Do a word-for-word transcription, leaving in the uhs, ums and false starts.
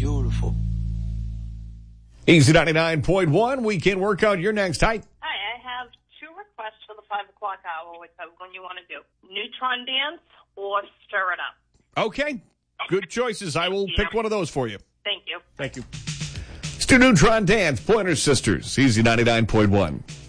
beautiful. Easy ninety-nine point one, weekend workout. Your next height. Hi, I have two requests for the five o'clock hour, whichever one you want to do. Neutron dance or stir it up. Okay, good choices. I will pick one of those for you. Thank you. Thank you. It's to Neutron Dance, Pointer Sisters. Easy ninety-nine point one.